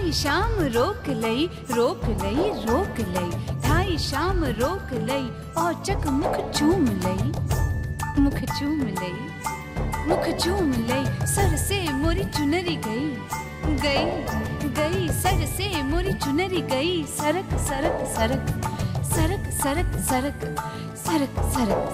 ठाई शाम रोक लई, रोक लई, रोक लई, ठाई शाम रोक लई, और चक मुख चूम लई, मुख चूम लई, मुख चूम लई, सर से मोरी चुनरी गई, गई गई, सर से मोरी चुनरी गई, सरक सरक सरक, सरक सरक सरक, सरक सरक